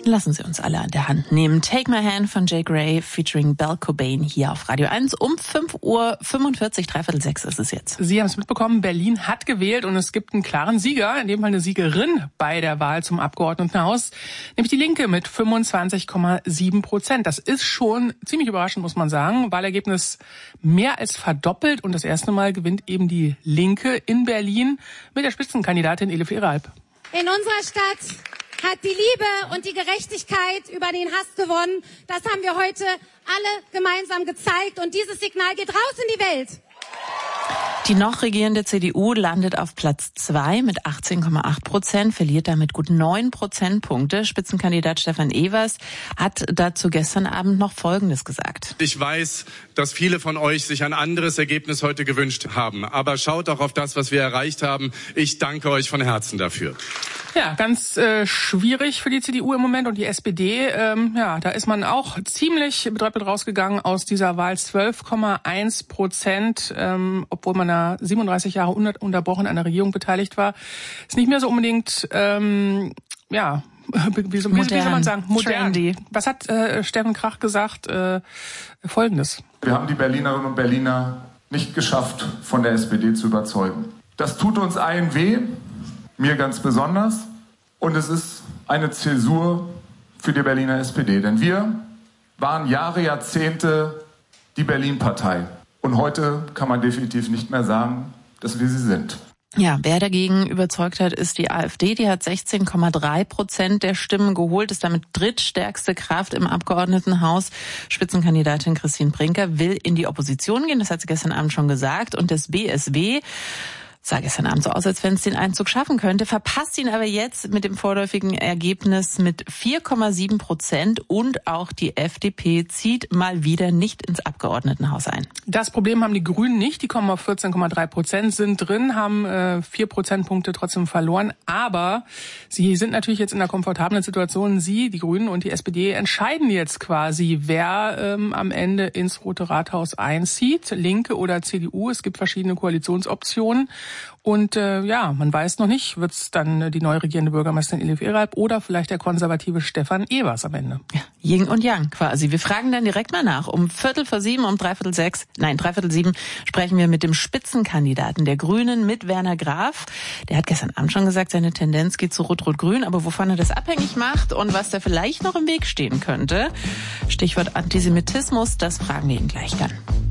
Lassen Sie uns alle an der Hand nehmen. Take My Hand von Jay Gray featuring Belle Cobain hier auf Radio 1 um 5:45 Uhr, 5:45 ist es jetzt. Sie haben es mitbekommen, Berlin hat gewählt und es gibt einen klaren Sieger, in dem Fall eine Siegerin bei der Wahl zum Abgeordnetenhaus, nämlich die Linke mit 25,7%. Das ist schon ziemlich überraschend, muss man sagen. Wahlergebnis mehr als verdoppelt und das erste Mal gewinnt eben die Linke in Berlin mit der Spitzenkandidatin Elif Eralp. In unserer Stadt hat die Liebe und die Gerechtigkeit über den Hass gewonnen. Das haben wir heute alle gemeinsam gezeigt und dieses Signal geht raus in die Welt. Die noch regierende CDU landet auf Platz 2 mit 18,8%, verliert damit gut 9 Prozentpunkte. Spitzenkandidat Stefan Evers hat dazu gestern Abend noch Folgendes gesagt. Ich weiß, dass viele von euch sich ein anderes Ergebnis heute gewünscht haben. Aber schaut auch auf das, was wir erreicht haben. Ich danke euch von Herzen dafür. Ja, ganz schwierig für die CDU im Moment und die SPD. Da ist man auch ziemlich betröppelt rausgegangen aus dieser Wahl. 12,1%, obwohl man da 37 Jahre ununterbrochen an der Regierung beteiligt war. Ist nicht mehr so unbedingt, wie soll man sagen, modern. Trendy. Was hat Steffen Krach gesagt? Folgendes. Wir haben die Berlinerinnen und Berliner nicht geschafft, von der SPD zu überzeugen. Das tut uns allen weh. Mir ganz besonders. Und es ist eine Zäsur für die Berliner SPD. Denn wir waren Jahre, Jahrzehnte die Berlin-Partei. Und heute kann man definitiv nicht mehr sagen, dass wir sie sind. Ja, wer dagegen überzeugt hat, ist die AfD. Die hat 16,3% der Stimmen geholt, ist damit drittstärkste Kraft im Abgeordnetenhaus. Spitzenkandidatin Christine Brinker will in die Opposition gehen, das hat sie gestern Abend schon gesagt. Und das BSW sah gestern Abend so aus, als wenn es den Einzug schaffen könnte, verpasst ihn aber jetzt mit dem vorläufigen Ergebnis mit 4,7% und auch die FDP zieht mal wieder nicht ins Abgeordnetenhaus ein. Das Problem haben die Grünen nicht, die kommen auf 14,3%, sind drin, haben 4 Prozentpunkte trotzdem verloren, aber sie sind natürlich jetzt in einer komfortablen Situation. Sie, die Grünen und die SPD entscheiden jetzt quasi, wer am Ende ins Rote Rathaus einzieht, Linke oder CDU. Es gibt verschiedene Koalitionsoptionen. Und man weiß noch nicht, wird es dann die neu regierende Bürgermeisterin Elif Eralp oder vielleicht der konservative Stefan Evers am Ende. Ja, Yin und Yang quasi. Wir fragen dann direkt mal nach. Um 5:45, um 5:45 sprechen wir mit dem Spitzenkandidaten der Grünen, mit Werner Graf. Der hat gestern Abend schon gesagt, seine Tendenz geht zu Rot-Rot-Grün. Aber wovon er das abhängig macht und was da vielleicht noch im Weg stehen könnte, Stichwort Antisemitismus, das fragen wir ihn gleich dann.